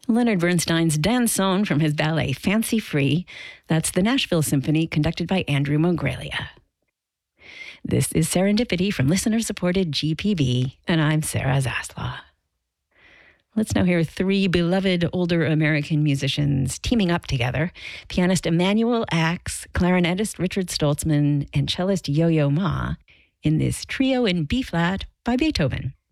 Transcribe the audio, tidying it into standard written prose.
Leonard Bernstein's Danson from his ballet Fancy Free. That's the Nashville Symphony, conducted by Andrew Mongraglia. This is Serendipity from listener-supported GPB, and I'm Sarah Zaslaw. Let's now hear three beloved older American musicians teaming up together. Pianist Emanuel Ax, clarinetist Richard Stoltzman, and cellist Yo-Yo Ma in this trio in B-flat by Beethoven.